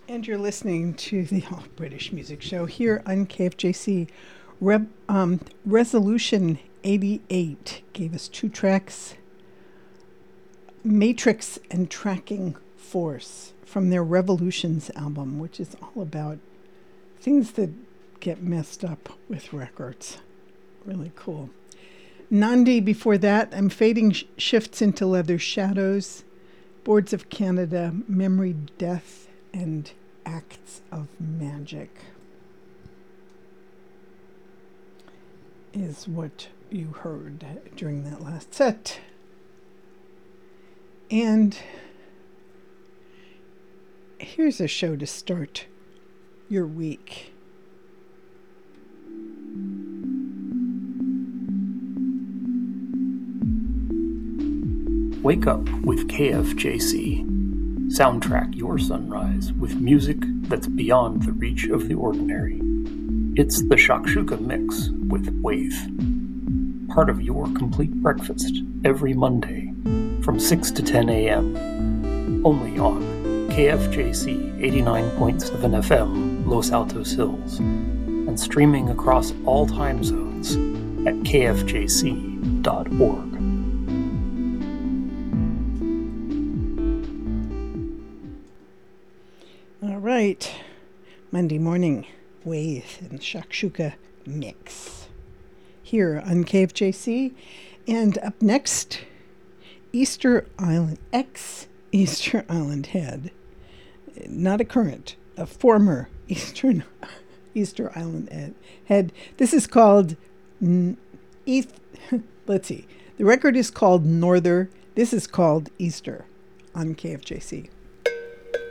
And you're listening to the All British Music Show here on KFJC. Resolution 88 gave us two tracks, Matrix and Tracking Force, from their Revolutions album, which is all about things that get messed up with records. Really cool. Nandi before that, I'm Fading Shifts into Leather Shadows, Boards of Canada, Memory Death, and Acts of Magic is what you heard during that last set. And here's a show to start your week. Wake up with KFJC. Soundtrack your sunrise with music that's beyond the reach of the ordinary. It's the Shakshuka Mix with Wave. Part of your complete breakfast every Monday from 6 to 10 a.m. Only on KFJC 89.7 FM Los Altos Hills and streaming across all time zones at kfjc.org. All right, Monday morning, Wave and Shakshuka Mix here on KFJC. And up next, Easter Island, ex-Easter Island head, not a current, a former Easter Island head. This is called, let's see, the record is called Norther. This is called Easter on KFJC.